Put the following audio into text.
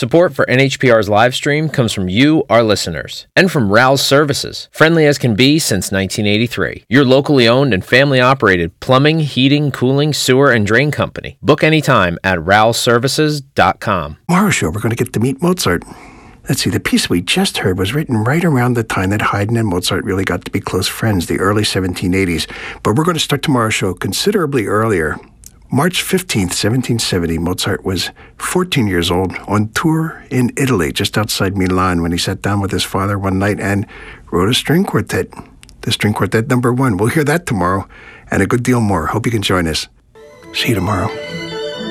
Support for NHPR's live stream comes from you, our listeners, and from Rouse Services, friendly as can be since 1983. Your locally owned and family-operated plumbing, heating, cooling, sewer, and drain company. Book anytime at rouseservices.com. Tomorrow's show, we're going to get to meet Mozart. Let's see, the piece we just heard was written right around the time that Haydn and Mozart really got to be close friends, the early 1780s. But we're going to start tomorrow's show considerably earlier. March 15th, 1770, Mozart was 14 years old on tour in Italy, just outside Milan, when he sat down with his father one night and wrote a string quartet. The String Quartet No. 1. We'll hear that tomorrow and a good deal more. Hope you can join us. See you tomorrow.